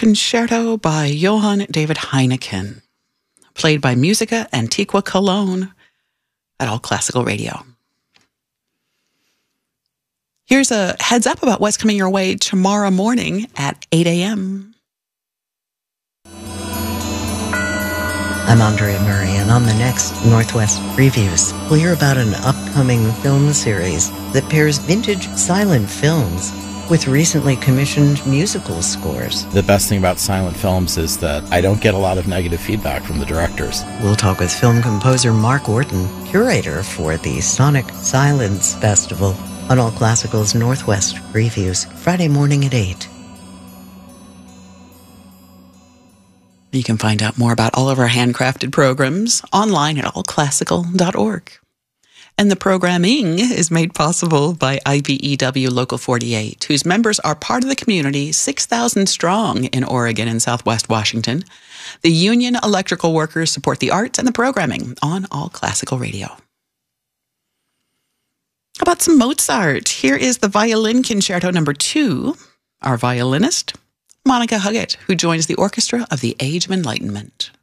Concerto by Johann David Heineken, played by Musica Antiqua Cologne at All Classical Radio. Here's a heads up about what's coming your way tomorrow morning at 8 a.m. I'm Andrea Murray, and on the next Northwest Previews, we'll hear about an upcoming film series that pairs vintage silent films with recently commissioned musical scores. The best thing about silent films is that I don't get a lot of negative feedback from the directors. We'll talk with film composer Mark Orton, curator for the Sonic Silence Festival, on All Classical's Northwest Previews, Friday morning at 8. You can find out more about all of our handcrafted programs online at allclassical.org. And the programming is made possible by IBEW Local 48, whose members are part of the community, 6,000 strong in Oregon and Southwest Washington. The union electrical workers support the arts and the programming on All Classical Radio. How about some Mozart? Here is the Violin Concerto No. 2. Our violinist, Monica Huggett, who joins the orchestra of the Age of Enlightenment.